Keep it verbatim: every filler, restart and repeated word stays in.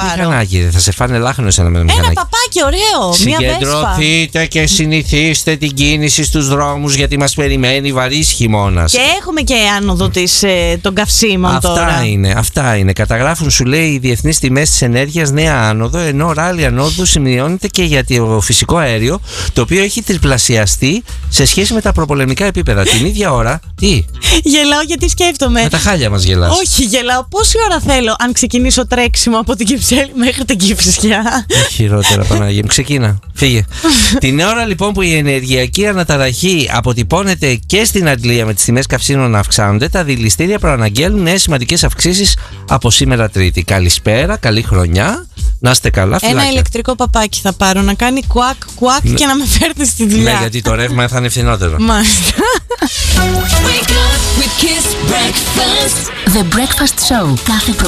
μηχανάκι, θα σε φάνε λάχνο σε ένα μηχανάκι. Ένα παπάκι ωραίο. Συγκεντρωθείτε και συνηθίστε την κίνηση στους δρόμους, γιατί μας περιμένει βαρύς χειμώνας. Και έχουμε και άνοδο της, ε, των καυσίμων αυτά τώρα. Είναι, αυτά είναι. Καταγράφουν, σου λέει, οι διεθνείς τιμές της ενέργειας νέα άνοδο, ενώ ράλι ανόδου σημειώνεται και για το φυσικό αέριο, το οποίο έχει τριπλασιαστεί σε σχέση με τα προπολεμικά επίπεδα. Την ίδια ώρα, τι? Γελάω γιατί σκέφτομαι. Με τα χάλια μας γελάς. Όχι, γελάω. Πόση ώρα θέλω αν ξεκινήσω τρέξιμο από την Κυψέλη μέχρι την Κηφισιά? Χειρότερα, Παναγία μου. Ξεκίνα. Φύγε. Την ώρα λοιπόν που η ενεργειακή αναταραχή αποτυπώνεται και στην Αγγλία με τις τιμές καυσίμων να αυξάνονται, τα δηληστήρια προαναγγέλνουν νέες σημαντικές αυξήσεις από σήμερα Τρίτη. Καλησπέρα, καλή χρονιά. Να είστε καλά, φιλάκια. Ένα ηλεκτρικό παπάκι θα πάρω να κάνει κουακ κουακ ναι. και να με φέρνει στη δουλειά. Ναι, γιατί το ρεύμα θα είναι φθηνότερο. Μάλιστα. The Breakfast Show. Κάθε